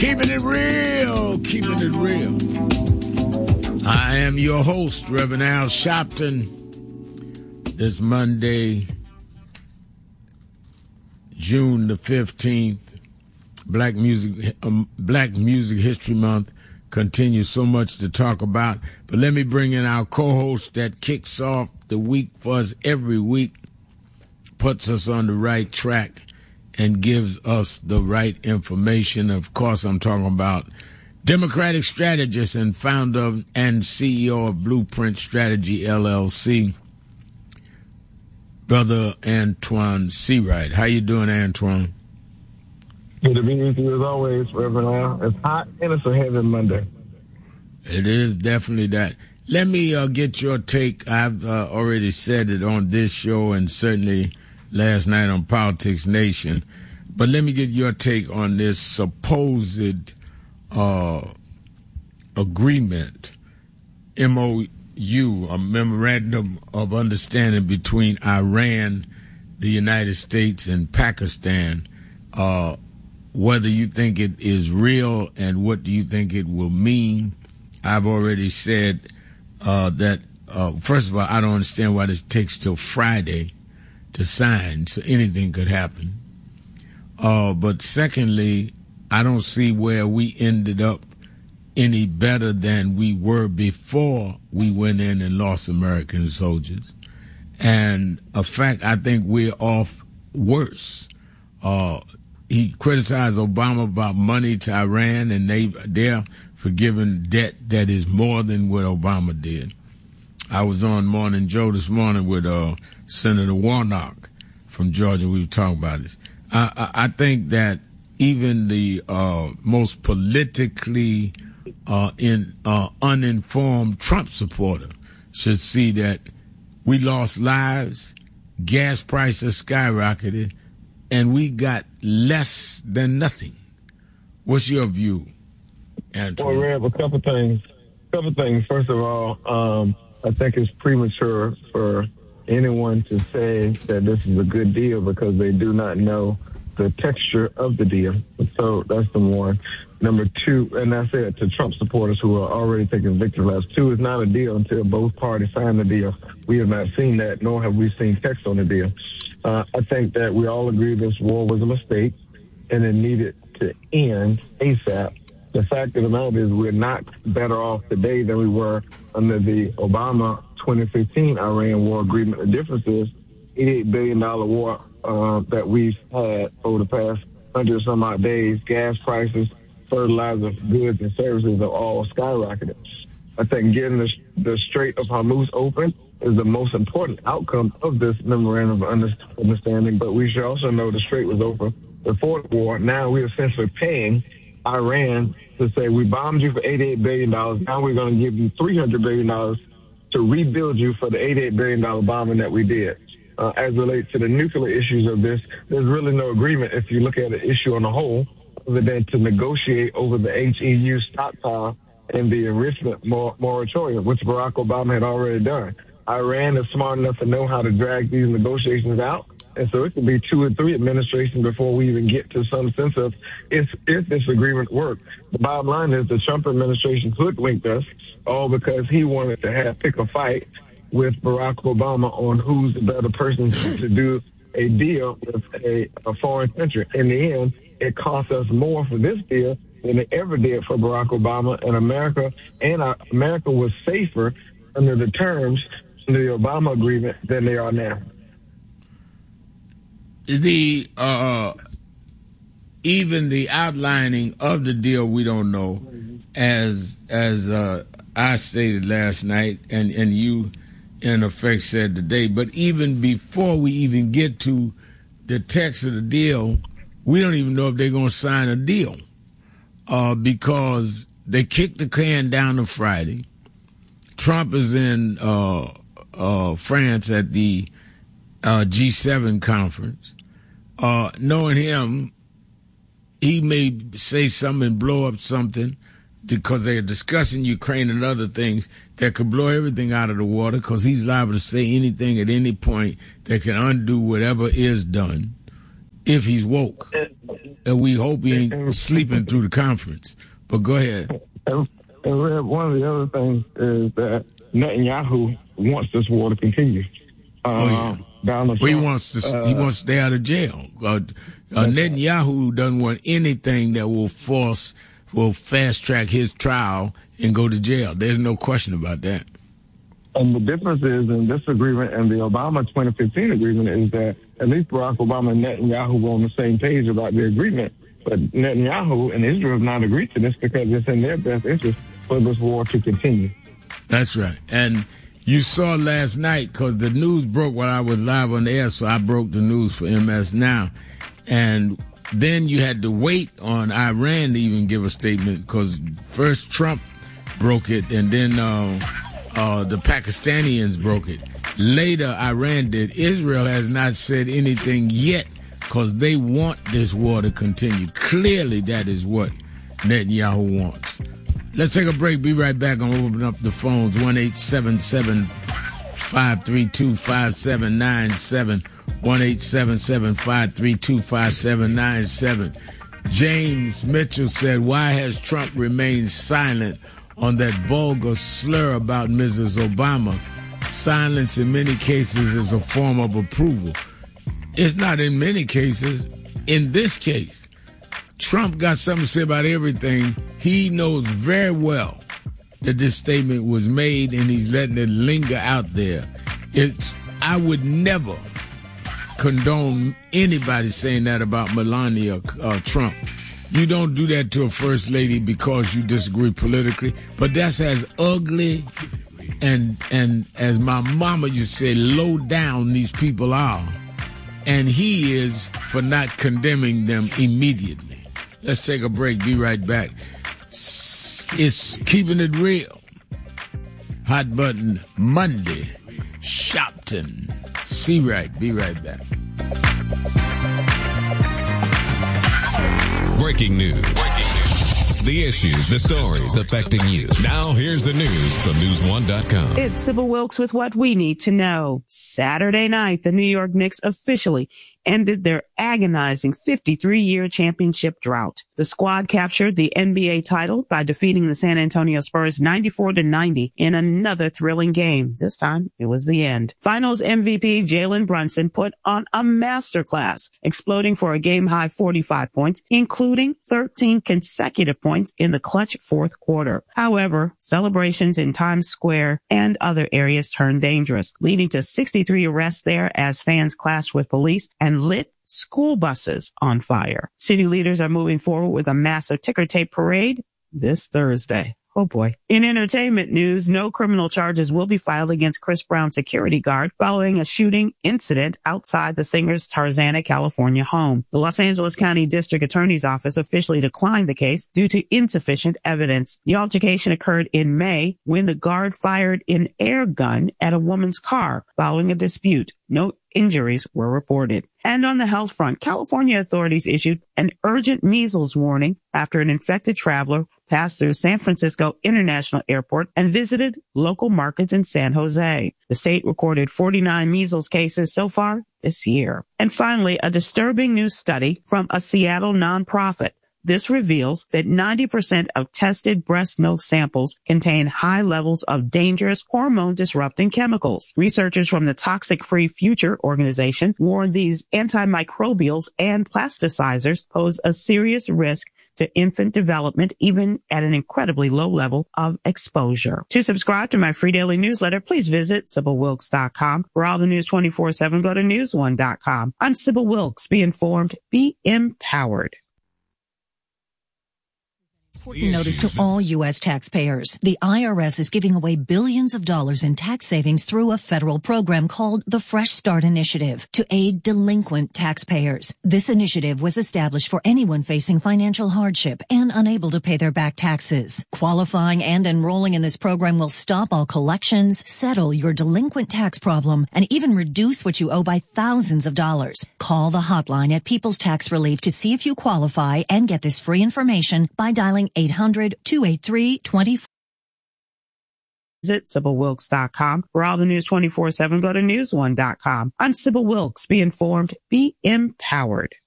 Keeping it real, keeping it real. I am your host, Reverend Al Sharpton. This Monday, June the 15th, Black Music History Month continues. So much to talk about. But let me bring in our co-host that kicks off the week for us every week, puts us on the right track, and gives us the right information. Of course, I'm talking about Democratic strategist and founder and CEO of Blueprint Strategy, LLC, Brother Antoine Seawright. How you doing, Antoine? Good to be with you as always, Reverend Al. It's hot and it's a heavy Monday. It is definitely that. Let me get your take. I've already said it on this show and certainly last night on Politics Nation. But let me get your take on this supposed agreement, MOU, a Memorandum of Understanding between Iran, the United States, and Pakistan. Whether you think it is real and what do you think it will mean. I've already said that, first of all, I don't understand why this takes till Friday to sign, so anything could happen. But secondly, I don't see where we ended up any better than we were before we went in and lost American soldiers. And in fact, I think we're off worse. He criticized Obama about money to Iran, and they're forgiving debt that is more than what Obama did. I was on Morning Joe this morning with Senator Warnock from Georgia. We were talking about this. I think that even the most politically uninformed Trump supporter should see that we lost lives, gas prices skyrocketed, and we got less than nothing. What's your view, Antoine? Well, Rev, a couple things. First of all, I think it's premature for anyone to say that this is a good deal because they do not know the texture of the deal. So that's number one. Number two, and I said to Trump supporters who are already taking victory laps, two is not a deal until both parties sign the deal. We have not seen that, nor have we seen text on the deal. I think that we all agree this war was a mistake and it needed to end ASAP. The fact of the matter is we're not better off today than we were under the Obama 2015 Iran war agreement. The difference is $88 billion war that we've had over the past 100 some odd days. Gas prices, fertilizer, goods, and services have all skyrocketed. I think getting the Strait of Hormuz open is the most important outcome of this memorandum of understanding, but we should also know the Strait was open before the war. Now we're essentially paying Iran to say, we bombed you for $88 billion. Now we're going to give you $300 billion to rebuild you for the $88 billion bombing that we did. As it relates to the nuclear issues of this, there's really no agreement if you look at the issue on the whole, other than to negotiate over the HEU stockpile and the enrichment moratorium, which Barack Obama had already done. Iran is smart enough to know how to drag these negotiations out, and so it could be 2 or 3 administrations before we even get to some sense of if this agreement worked. The bottom line is the Trump administration hoodwinked us, all because he wanted to pick a fight with Barack Obama on who's the better person to do a deal with a foreign country. In the end, it cost us more for this deal than it ever did for Barack Obama, and America was safer under the terms of the Obama agreement than they are now. Even the outlining of the deal, we don't know, as I stated last night, and you in effect said today. But even before we even get to the text of the deal, we don't even know if they're going to sign a deal because they kicked the can down to Friday. Trump is in France at the G7 conference. Knowing him, he may say something and blow up something because they're discussing Ukraine and other things that could blow everything out of the water, because he's liable to say anything at any point that can undo whatever is done if he's woke. we hope he ain't sleeping through the conference. But go ahead. And one of the other things is that Netanyahu wants this war to continue. He wants to stay out of jail. Netanyahu doesn't want anything that will fast track his trial and go to jail. There's no question about that. And the difference is in this agreement and the Obama 2015 agreement is that at least Barack Obama and Netanyahu were on the same page about the agreement. But Netanyahu and Israel have not agreed to this because it's in their best interest for this war to continue. That's right. And you saw last night, because the news broke while I was live on the air, so I broke the news for MS Now. And then you had to wait on Iran to even give a statement, because first Trump broke it, and then the Pakistanians broke it. Later, Iran did. Israel has not said anything yet, because they want this war to continue. Clearly, that is what Netanyahu wants. Let's take a break. Be right back. I'm opening up the phones. 1-877-532-5797. 1-877-532-5797. James Mitchell said, why has Trump remained silent on that vulgar slur about Mrs. Obama? Silence in many cases is a form of approval. It's not in many cases. In this case, Trump got something to say about everything. He knows very well that this statement was made, and he's letting it linger out there. I would never condone anybody saying that about Melania Trump. You don't do that to a first lady because you disagree politically, but that's as ugly and as my mama used to say, low down these people are. And he is for not condemning them immediately. Let's take a break. Be right back. It's Keeping It Real. Hot Button Monday. Shopton. See right. Be right back. Breaking news. The issues, the stories affecting you. Now here's the news from News1.com. It's Sybil Wilkes with what we need to know. Saturday night, the New York Knicks officially ended their agonizing 53-year championship drought. The squad captured the NBA title by defeating the San Antonio Spurs 94-90 in another thrilling game. This time, it was the end. Finals MVP Jalen Brunson put on a masterclass, exploding for a game-high 45 points, including 13 consecutive points in the clutch fourth quarter. However, celebrations in Times Square and other areas turned dangerous, leading to 63 arrests there as fans clashed with police and lit school buses on fire. City leaders are moving forward with a massive ticker tape parade this Thursday. Oh boy. In entertainment news, no criminal charges will be filed against Chris Brown's security guard following a shooting incident outside the singer's Tarzana, California home. The Los Angeles County District Attorney's Office officially declined the case due to insufficient evidence. The altercation occurred in May when the guard fired an air gun at a woman's car following a dispute. No injuries were reported. And on the health front, California authorities issued an urgent measles warning after an infected traveler passed through San Francisco International Airport and visited local markets in San Jose. The state recorded 49 measles cases so far this year. And finally, a disturbing new study from a Seattle nonprofit. This reveals that 90% of tested breast milk samples contain high levels of dangerous hormone-disrupting chemicals. Researchers from the Toxic Free Future organization warn these antimicrobials and plasticizers pose a serious risk to infant development, even at an incredibly low level of exposure. To subscribe to my free daily newsletter, please visit SybilWilkes.com. For all the news 24/7, go to News1.com. I'm Sybil Wilkes. Be informed, be empowered. Important notice to all U.S. taxpayers. The IRS is giving away billions of dollars in tax savings through a federal program called the Fresh Start Initiative to aid delinquent taxpayers. This initiative was established for anyone facing financial hardship and unable to pay their back taxes. Qualifying and enrolling in this program will stop all collections, settle your delinquent tax problem, and even reduce what you owe by thousands of dollars. Call the hotline at People's Tax Relief to see if you qualify and get this free information by dialing 800-283-24. Visit SybilWilkes.com. For all the news 24/7, go to News1.com. I'm Sybil Wilkes. Be informed, be empowered.